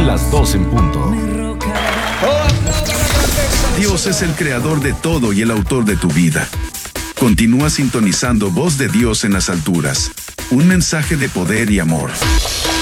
las 2 en punto. Dios es el creador de todo y el autor de tu vida. Continúa sintonizando Voz de Dios en las alturas. Un mensaje de poder y amor.